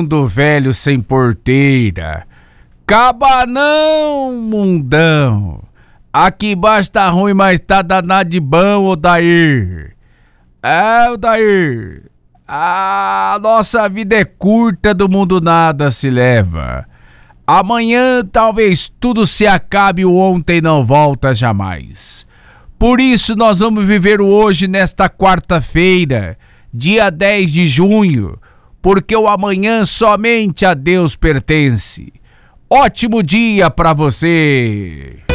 mundo velho sem porteira. Caba não, mundão. Aqui embaixo tá ruim, mas tá danado de bom, Odair. Odair. A nossa vida é curta, do mundo nada se leva. Amanhã talvez tudo se acabe, o ontem não volta jamais. Por isso nós vamos viver o hoje nesta quarta-feira, dia 10 de junho, porque o amanhã somente a Deus pertence. Ótimo dia pra você!